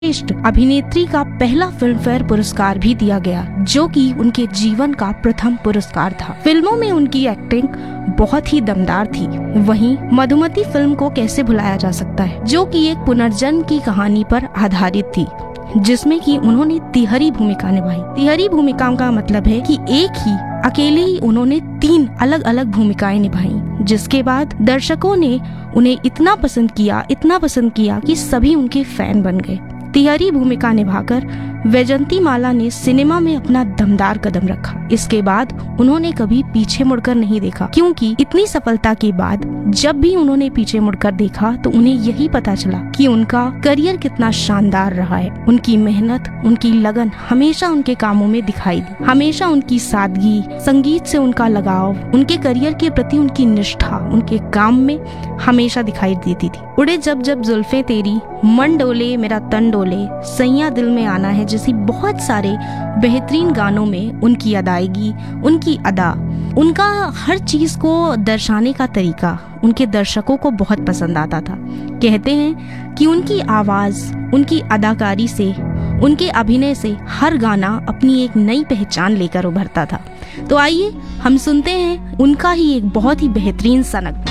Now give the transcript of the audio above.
श्रेष्ठ अभिनेत्री का पहला फिल्मफेयर पुरस्कार भी दिया गया, जो कि उनके जीवन का प्रथम पुरस्कार था। फिल्मों में उनकी एक्टिंग बहुत ही दमदार थी। वहीं मधुमती फिल्म को कैसे भुलाया जा सकता है, जो कि एक पुनर्जन्म की कहानी पर आधारित थी, जिसमें कि उन्होंने तिहरी भूमिका निभाई। तिहरी भूमिका का मतलब है कि एक ही अकेले ही उन्होंने 3 अलग अलग भूमिकाएं निभाई, जिसके बाद दर्शकों ने उन्हें इतना पसंद किया कि सभी उनके फैन बन गए। तिहरी भूमिका निभाकर वैजंती माला ने सिनेमा में अपना दमदार कदम रखा। इसके बाद उन्होंने कभी पीछे मुड़कर नहीं देखा, क्योंकि इतनी सफलता के बाद जब भी उन्होंने पीछे मुड़कर देखा तो उन्हें यही पता चला कि उनका करियर कितना शानदार रहा है। उनकी मेहनत, उनकी लगन हमेशा उनके कामों में दिखाई दी। हमेशा उनकी सादगी, संगीत से उनका लगाव, उनके करियर के प्रति उनकी निष्ठा उनके काम में हमेशा दिखाई देती थी। उड़े जब जब जुल्फे तेरी, मन डोले मेरा तन डोले, सैया दिल में आना है जैसी बहुत सारे बेहतरीन गानों में उनकी अदायगी, उनकी अदा, उनका हर चीज को दर्शाने का तरीका उनके दर्शकों को बहुत पसंद आता था। कहते हैं कि उनकी आवाज, उनकी अदाकारी से, उनके अभिनय से हर गाना अपनी एक नई पहचान लेकर उभरता था। तो आइए हम सुनते हैं उनका ही एक बहुत ही बेहतरीन सा नगमा।